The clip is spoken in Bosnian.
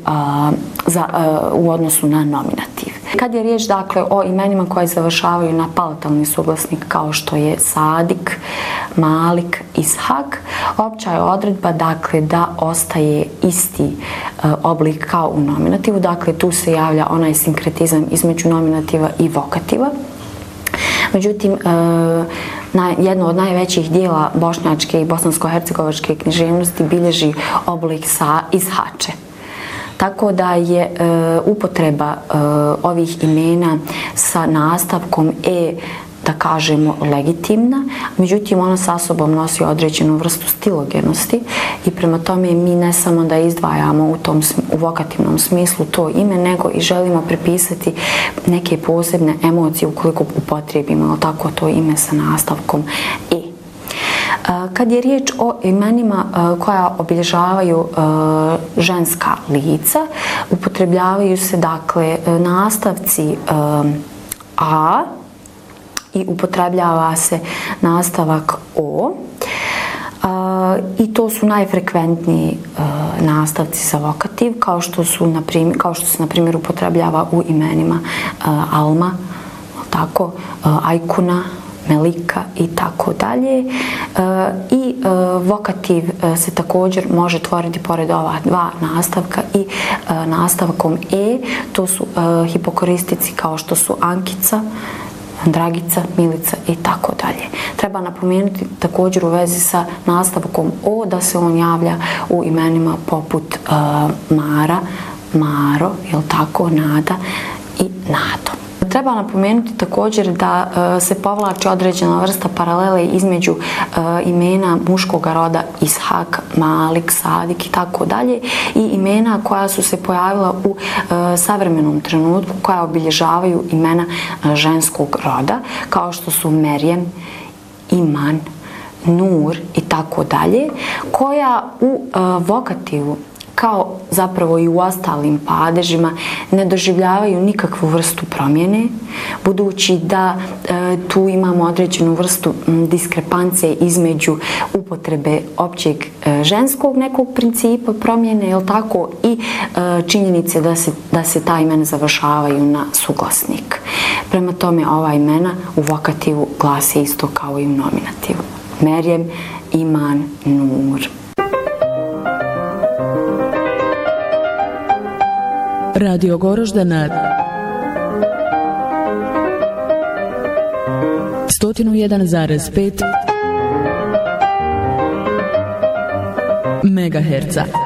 u odnosu na nominativ. Kad je riječ dakle o imenima koje završavaju na palatalni suglasnik kao što je Sadik, Malik, Ishak, opća je odredba dakle da ostaje isti oblik kao u nominativu, dakle tu se javlja onaj sinkretizam između nominativa i vokativa. Međutim, jedno od najvećih dijela bošnjačke i bosansko-hercegovačke književnosti bilježi oblik ishače. Tako da je upotreba ovih imena sa nastavkom da kažemo, legitimna, međutim ona sa sobom nosi određenu vrstu stilogenosti i prema tome mi ne samo da izdvajamo u vokativnom smislu to ime, nego i želimo pripisati neke posebne emocije ukoliko upotrijebimo tako to ime sa nastavkom e. Kad je riječ o imenima koja obilježavaju ženska lica, upotrebljavaju se dakle nastavci a i upotrebljava se nastavak o i to su najfrekventniji nastavci za vokativ, kao što se na primjer upotrebljava u imenima Alma, tako, Ajkuna, Melika i tako dalje. I vokativ se također može tvoriti pored ova dva nastavka i nastavkom e, to su hipokoristici kao što su Ankica, Dragica, Milica i tako dalje. Treba napomenuti također u vezi sa nastavkom o da se on javlja u imenima poput Mara, Maro, jel tako, Nada i Nado. Treba napomenuti također da se povlači određena vrsta paralele između imena muškog roda Ishak, Malik, Sadik i tako dalje i imena koja su se pojavila u savremenom trenutku koja obilježavaju imena ženskog roda kao što su Merjem, Iman, Nur i tako dalje, koja u vokativu kao zapravo i u ostalim padežima ne doživljavaju nikakvu vrstu promjene, budući da tu imamo određenu vrstu diskrepancije između upotrebe općeg ženskog nekog principa promjene, jel tako, i činjenice da se ta imena završavaju na suglasnik. Prema tome ova imena u vokativu glase isto kao i u nominativu. Merjem, Iman, Nur. Radio Goroždana 101,5 MHz.